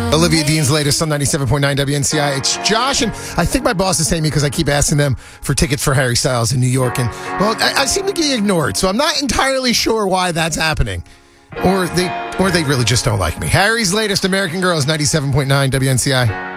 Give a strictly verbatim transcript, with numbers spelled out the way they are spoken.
Olivia Dean's latest on ninety-seven point nine W N C I. It's Josh, and I think my boss is hating me because I keep asking them for tickets for Harry Styles in New York. And, well, I, I seem to get ignored, so I'm not entirely sure why that's happening. Or they, or they really just don't like me. Harry's latest, American Girls, ninety-seven point nine W N C I.